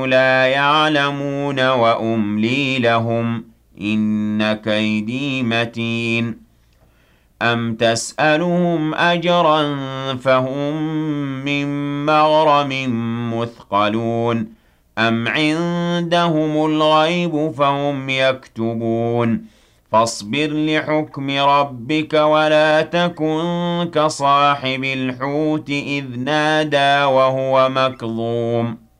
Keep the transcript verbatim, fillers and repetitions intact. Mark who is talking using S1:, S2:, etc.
S1: لا يعلمون وأملي لهم إن كيدي متين أم تسألهم أجرا فهم من مغرم مثقلون أم عندهم الغيب فهم يكتبون فاصبر لحكم ربك ولا تكن كصاحب الحوت إذ نادى وهو مكظوم